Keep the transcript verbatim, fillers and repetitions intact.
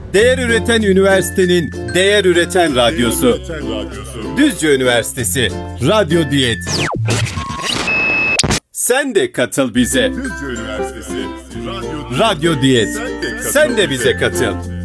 Değer üreten üniversitenin değer üreten radyosu. Düzce Üniversitesi Radyo Diyet. Sen de katıl bize. Düzce Üniversitesi Radyo, Radyo Diyet. Sen de, Sen de bize katıl.